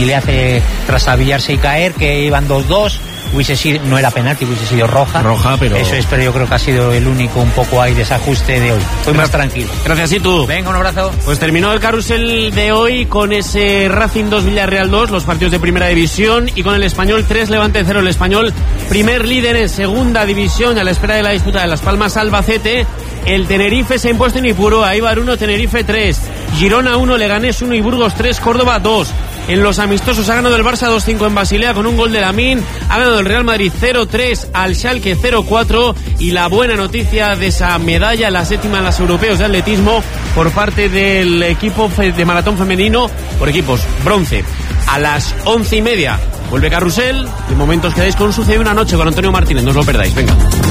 le hace trastabillarse y caer, que iban 2-2. No era penalti, hubiese sido roja, pero eso es, pero yo creo que ha sido el único un poco ahí desajuste de hoy. Estoy más tranquilo. Gracias, y tú. Venga, un abrazo. Pues terminó el carrusel de hoy con ese Racing 2 Villarreal 2, los partidos de primera división, y con el Español 3 Levante 0. El Español, primer líder en segunda división, a la espera de la disputa de Las Palmas Albacete. El Tenerife se ha impuesto en Ipurúa, Eibar 1, Tenerife 3, Girona 1, Leganés 1 y Burgos 3, Córdoba 2. En los amistosos ha ganado el Barça 2-5 en Basilea con un gol de Lamine, ha ganado el Real Madrid 0-3 al Schalke 0-4, y la buena noticia de esa medalla, la séptima en los europeos de atletismo por parte del equipo de maratón femenino por equipos, bronce. A las 11:30 vuelve Carrusel. De momento os quedáis con Sucede una noche con Antonio Martínez, no os lo perdáis, venga.